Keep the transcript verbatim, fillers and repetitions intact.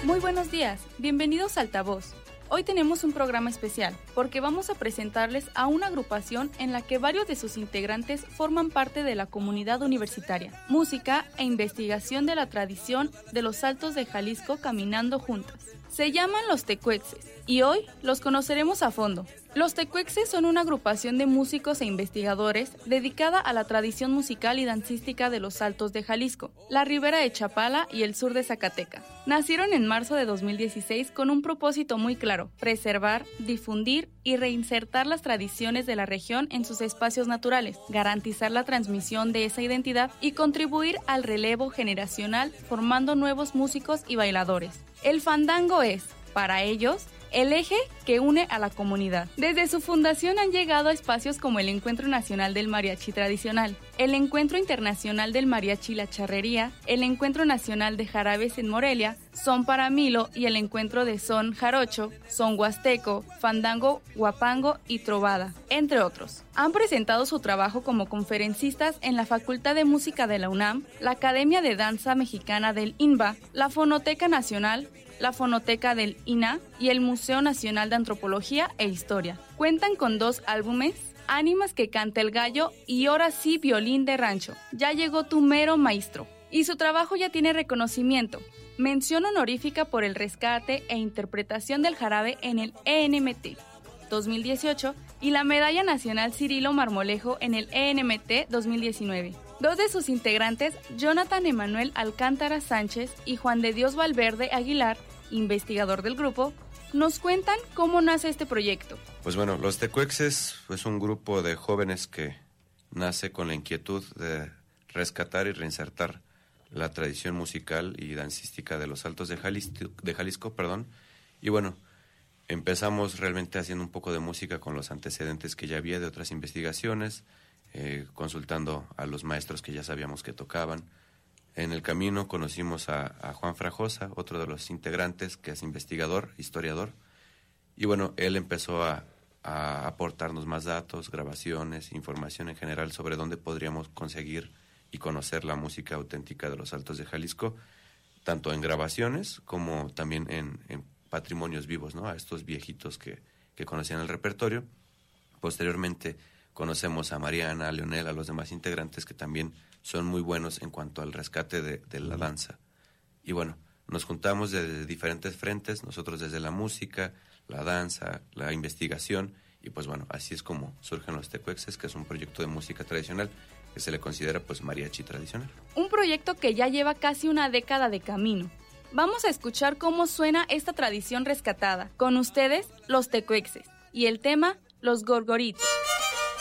Muy buenos días, bienvenidos a Altavoz. Hoy tenemos un programa especial porque vamos a presentarles a una agrupación en la que varios de sus integrantes forman parte de la comunidad universitaria. Música e investigación de la tradición de los Altos de Jalisco caminando juntas. Se llaman los Tecuexes y hoy los conoceremos a fondo. Los Tecuexes son una agrupación de músicos e investigadores dedicada a la tradición musical y dancística de los Altos de Jalisco, la Ribera de Chapala y el sur de Zacatecas. Nacieron en marzo de dos mil dieciséis con un propósito muy claro: preservar, difundir y reinsertar las tradiciones de la región en sus espacios naturales, garantizar la transmisión de esa identidad y contribuir al relevo generacional formando nuevos músicos y bailadores. El fandango es, para ellos, el eje que une a la comunidad. Desde su fundación han llegado a espacios como el Encuentro Nacional del Mariachi Tradicional, el Encuentro Internacional del Mariachi La Charrería, el Encuentro Nacional de Jarabes en Morelia, Son para Milo y el Encuentro de Son Jarocho, Son Huasteco, Fandango, Huapango y Trovada, entre otros. Han presentado su trabajo como conferencistas en la Facultad de Música de la UNAM, la Academia de Danza Mexicana del I N B A, la Fonoteca Nacional, la Fonoteca del I N A y el Museo Nacional de Antropología e Historia. Cuentan con dos álbumes, Ánimas que canta el gallo y Ahora sí violín de rancho. Ya llegó tu mero maestro. Y su trabajo ya tiene reconocimiento. Mención honorífica por el rescate e interpretación del jarabe en el E N M T dos mil dieciocho y la Medalla Nacional Cirilo Marmolejo en el E N M T dos mil diecinueve. Dos de sus integrantes, Jonathan Emanuel Alcántara Sánchez y Juan de Dios Valverde Aguilar, investigador del grupo, nos cuentan cómo nace este proyecto. Pues bueno, los Tecuexes es un grupo de jóvenes que nace con la inquietud de rescatar y reinsertar la tradición musical y dancística de los Altos de Jalisco, de Jalisco, perdón. Y bueno, empezamos realmente haciendo un poco de música con los antecedentes que ya había de otras investigaciones, eh, consultando a los maestros que ya sabíamos que tocaban. En el camino conocimos a, a Juan Frajosa, otro de los integrantes, que es investigador, historiador, y bueno, él empezó a, a aportarnos más datos, grabaciones, información en general sobre dónde podríamos conseguir y conocer la música auténtica de los Altos de Jalisco, tanto en grabaciones como también en, en patrimonios vivos, ¿no? A estos viejitos que, que conocían el repertorio. Posteriormente conocemos a Mariana, a Leonel, a los demás integrantes que también son muy buenos en cuanto al rescate de, de la danza. Y bueno, nos juntamos de diferentes frentes, nosotros desde la música, la danza, la investigación, y pues bueno, así es como surgen los Tecuexes, que es un proyecto de música tradicional que se le considera pues mariachi tradicional. Un proyecto que ya lleva casi una década de camino. Vamos a escuchar cómo suena esta tradición rescatada. Con ustedes, los Tecuexes, y el tema, los Gorgoritos.